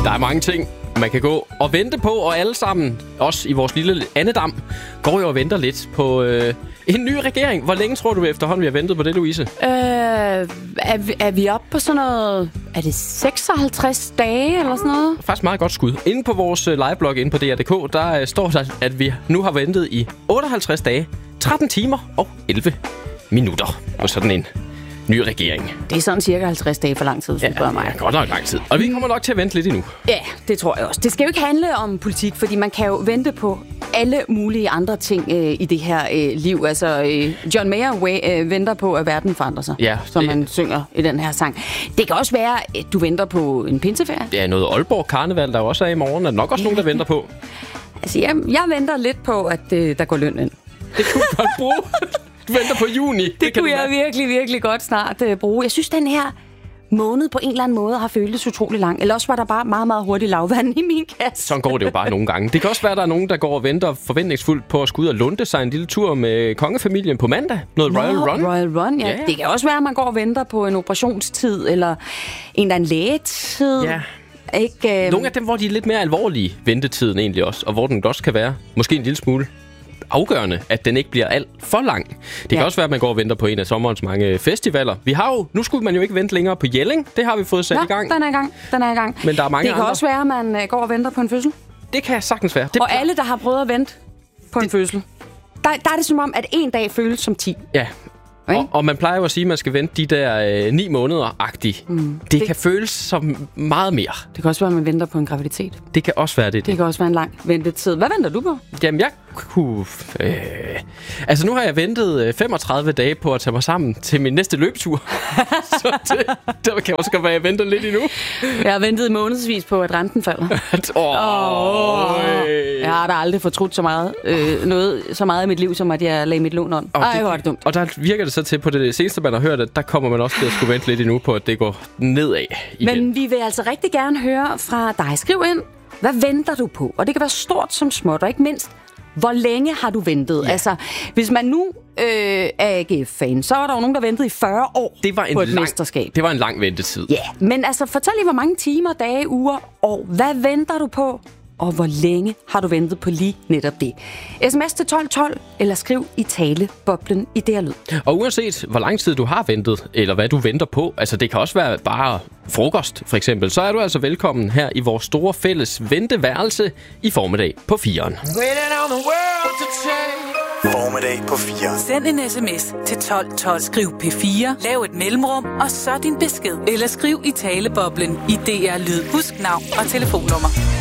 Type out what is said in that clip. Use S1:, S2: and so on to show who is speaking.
S1: Der er mange ting, man kan gå og vente på, og alle sammen, også i vores lille andedam, går jo og venter lidt på en ny regering. Hvor længe tror du efterhånden, vi har ventet på det, Louise?
S2: Er vi oppe på sådan noget... Er det 56 dage eller sådan noget?
S1: Faktisk meget godt skud. Inde på vores liveblog inde på DR.dk, der står der, at vi nu har ventet i 58 dage, 13 timer og 11 minutter på sådan en ny regering.
S2: Det er sådan cirka 50 dage for lang tid, synes jeg mig.
S1: Ja, godt nok lang tid. Og vi kommer nok til at vente lidt endnu.
S2: Ja, det tror jeg også. Det skal jo ikke handle om politik, fordi man kan jo vente på alle mulige andre ting i det her liv. Altså, John Mayer venter på, at verden forandrer sig, som man synger i den her sang. Det kan også være, at du venter på en pinseferie.
S1: Ja, noget Aalborg Karneval, der også er i morgen. Er der nok også nogen, der venter på?
S2: Altså, jeg venter lidt på, at der går løn ind.
S1: Det kunne du godt bruge. Du venter på juni.
S2: Det kunne jeg virkelig, virkelig godt snart bruge. Jeg synes, den her måned på en eller anden måde har føltes utrolig lang. Eller også var der bare meget, meget hurtigt lavvand i min kasse.
S1: Sådan går det jo bare nogle gange. Det kan også være, at der er nogen, der går og venter forventningsfuldt på at skulle ud og lunde sig en lille tur med kongefamilien på mandag. Royal Run.
S2: Royal Run, ja. Det kan også være, at man går og venter på en operationstid, eller en eller anden lægetid. Ja. Ikke,
S1: nogle af dem, hvor de er lidt mere alvorlige, ventetiden egentlig også, og hvor den også kan være måske en lille smule afgørende, at den ikke bliver alt for lang. Det kan også være, at man går og venter på en af sommerens mange festivaler. Vi har jo, nu skulle man jo ikke vente længere på Jelling. Det har vi fået sat i gang.
S2: Den er i gang.
S1: Men der er mange
S2: det kan
S1: andre.
S2: Også være, at man går og venter på en fødsel.
S1: Det kan sagtens være.
S2: Og alle, der har prøvet at vente på en fødsel, der er det som om, at en dag føles som 10.
S1: Ja. Og man plejer jo at sige, at man skal vente de der 9 måneder-agtigt. Det kan føles som meget mere.
S2: Det kan også være, at man venter på en graviditet.
S1: Det kan også være det.
S2: Det kan også være en lang ventetid. Hvad venter du på?
S1: Jamen, jeg kunne... altså, nu har jeg ventet 35 dage på at tage mig sammen til min næste løbetur. Så det kan også godt være, at jeg venter lidt endnu.
S2: Jeg har ventet månedsvis på, at renten falder. Jeg har da aldrig fortrudt så meget, så meget i mit liv, som at jeg lagde mit lån om. Ej, hvor er det dumt.
S1: Og der virker det så til på det seneste, man har hørt, at der kommer man også til at skulle vente lidt endnu på, at det går nedad igen.
S2: Men vi vil altså rigtig gerne høre fra dig. Skriv ind, hvad venter du på? Og det kan være stort som småt, og ikke mindst, hvor længe har du ventet? Ja. Altså, hvis man nu er AGF-fan, så er der jo nogen, der ventede i 40 år på et mesterskab.
S1: Det var en lang ventetid.
S2: Ja, men altså, fortæl lige, hvor mange timer, dage, uger, år. Hvad venter du på? Og hvor længe har du ventet på lige netop det? SMS til 1212, eller skriv i taleboblen i DR Lyd.
S1: Og uanset hvor lang tid du har ventet, eller hvad du venter på, altså det kan også være bare frokost for eksempel, så er du altså velkommen her i vores store fælles venteværelse i formiddag på 4'eren.
S3: Formiddag på 4.
S4: Send en sms til 1212. Skriv P4, lav et mellemrum, og så din besked. Eller skriv i taleboblen i DR Lyd. Husk navn og telefonnummer.